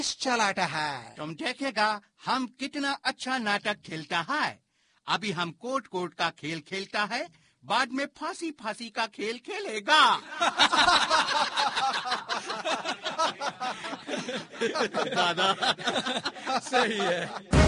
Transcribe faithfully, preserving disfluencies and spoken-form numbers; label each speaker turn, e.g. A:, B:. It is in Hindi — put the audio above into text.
A: चलाता है।
B: तुम देखेगा हम कितना अच्छा नाटक खेलता है। अभी हम कोट कोट का खेल खेलता है, बाद में फांसी फांसी का खेल खेलेगा।
C: दादा सही है।